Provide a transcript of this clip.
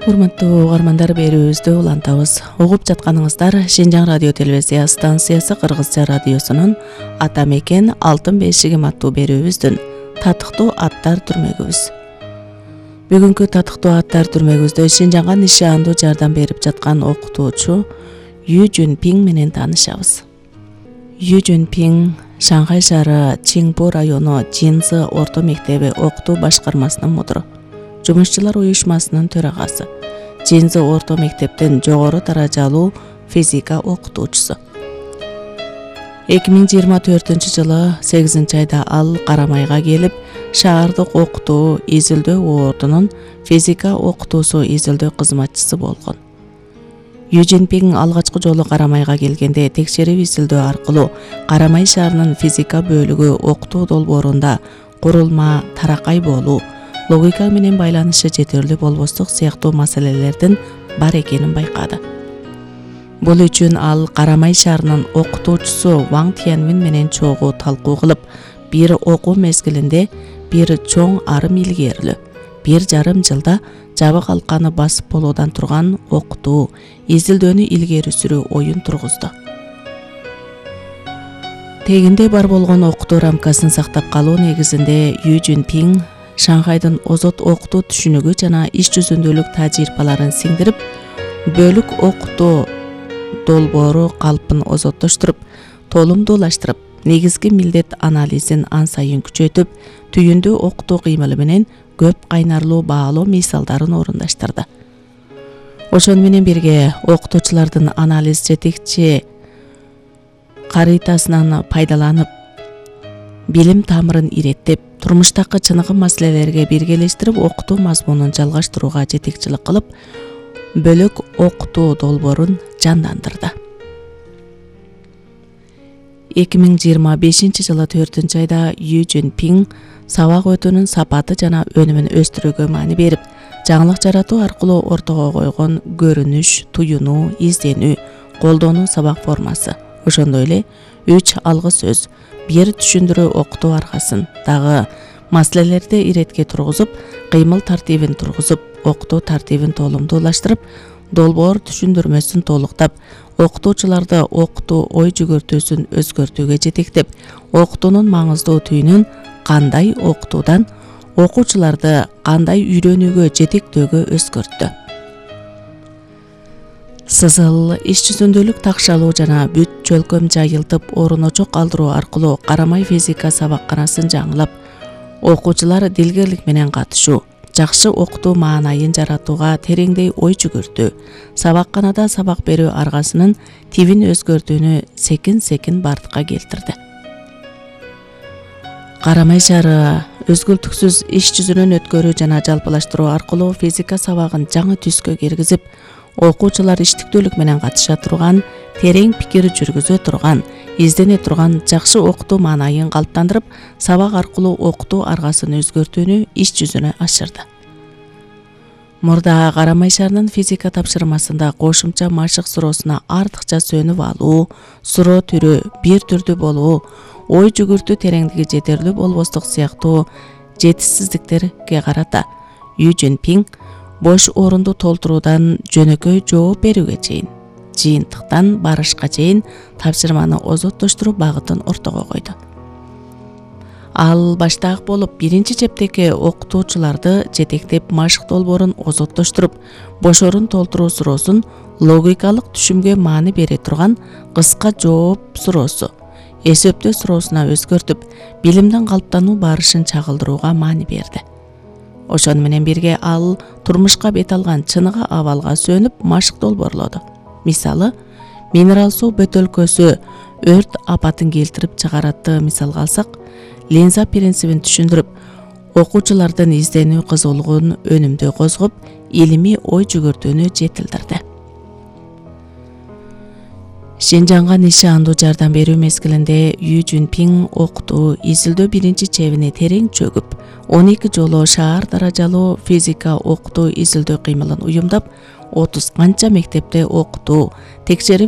урматтуу угармандар, берүүбүздү улантабыз. Угуп жатканыңыздар Шинжаң радио телевизия станциясы Кыргызча радиосунун Ата мекен алтын бешигим аттуу берүүбүздүн татыктуу аттар түрмөгүбүз. Бүгүнкү татыктуу аттар түрмөгүбүздө Шинжаңга нишандуу жардам берип жаткан окутуучу Ю Жунпиң менен таанышабыз. Ю Жунпиң Шанхай шаары Чиңбу району Жинзы орто мектеби окутуу башкармасынын мудуру, Жумушчулар уюшмасынын төрагасы, Жинзы орто мектептин жогору даражалуу физика окутуучусу. 2024-жылы 8-айда ал Карамайга келип, шаардык окутуу изилдөө ордунун физика окутуусу изилдөө кызматчысы болгон. Ю Жунпиң алгачкы жолу Карамайга келгенде текшерип изилдөө аркылуу Карамай шаарынын физика бөлүгү окутуу долбоорунда курулма, таракай болуу, логика менен байланышы жетерлүү болбостук сыяктуу маселелердин бар экенин байкады. Бул үчүн ал Карамай шаарынын окутуучусу Ваң Тянмин менен чогуу талкуу кылып, бир окуу мезгилинде бир чоң арым илгерилүү, 1,5 жылда жабык алканы басып болуудан турган окутуу, изилдөөнү илгери сүрүү оюн тургузду. Тегинде бар болгон окутуу рамкасын сактап калуу негизинде Ю Жунпиң Шанхайдын озот окутуу түшүнүгү жана иш жүзүндөлүк тажрыйбаларын сиңдирип, бөлүк окутуу долбоору калпын озоттоштуруп, толумдуулаштырып, негизги милдет анализин ан сайын күчөтүп, түйүндүү окутуу кыймылы менен көп кайнарлуу баалоо мисалдарын орундаштырды. Ошону менен бирге окутуучулардын анализ жетекчи карытасынан пайдаланып, билим тамырын иреттеп, турмуштагы чыныгы маселелерге биргелештирип, окутуу мазмунун жалгаштырууга жетекчилик кылып, бөлөк окутуу долбоорун жандандырды. 2025-жылы 4-айда Ю Жунпиң сабак өтүүнүн сапаты жана өнүмүн өстүрүүгө маани берип, жаңылык жаратуу аркылуу ортого койгон көрүнүш, туюнуу, изденүү, колдонуу сабак формасы, ошондой эле 3 алгы сөз, 1 түшүндүрүү окутуу аркасын дагы маселелерди иретке тургузуп, кыймыл тартибин тургузуп, окутуу тартибин толумдуулаштырып, долбоор түшүндүрмөсүн толуктап, окутуучуларды окутуу ой жүгүртүүсүн өзгөртүүгө жетектеп, окутуунун маңыздуу түйүнүн кандай окутуудан окуучуларды кандай үйрөнүүгө жетектөөгө өзгөрттү. Сызыл, иш жүзүндөлүк такшалуу жана бүт чөлкөм жайылтып, орун-очок калтыруу аркылуу Карамай физика сабакканасын жаңылап, окуучулар дилгерлик менен катышуу, жакшы окутуу маанайын жаратууга тереңдей ой жүгүртүү, сабакканада сабак берүү аргасынын тибин өзгөртүүнү секин-секин бардыкка келтирди. Карамай шаары өзгүлтүксүз иш жүзүнөн өткөрүү жана жалпылаштыруу аркылуу физика сабагын жаңы түскө киргизип, окуучулар иштиктүүлүк менен катыша турган, терең пикир жүргүзө турган, издене турган жакшы окутуу маанайын калыптандырып, сабак аркылуу окутуу аргасын өзгөртүүнү иш жүзүнө ашырды. Мурда Карамай шаарынын физика тапшырмасында кошумча машык суроосуна артыкча сөнүп алуу, суроо түрү бир түрдүү болуу, ой жүгүртүү тереңдиги жетерлүү болбостук сыяктуу жетишсиздиктерге карата Ю Жунпиң бош орунду толтуруудан жөнөкөй жооп берүүгө чейин, жыйынтыктан барышка чейин тапшырманы озоттоштуруу багытын ортого койду. Ал баштаак болуп, биринчи чептеги окутуучуларды жетектеп, машык долбоорун озоттоштуруп, бош орун толтуруу суроосун логикалык түшүмгө маани бере турган кыска жооп суроосу, эсептөө суроосуна өзгөртүп, билимдин калыптануу барышын чагылдырууга маани берди. Ошону менен бирге ал турмушка бет алган чыныгы абалга сөнүп, машык долбоорлоду. Мисалы, минерал суу бөтөлкөсү өрт апатын келтирип чыгаратты мисалга алсак, линза принцибин түшүндүрүп, окуучулардын изденүү кызуулугун өнүмдүү козгоп, илимий ой жүгүртүүнү жетилдирди. Шинжаңга нишандуу жардам берүү мезгилинде Ю Жунпиң окутуу, изилдөө биринчи чебине терең чөгүп, 12 жолу шаар даражалуу физика окутуу изилдөө кыймылын уюмдап, 30 канча мектепте окутуу, текшерип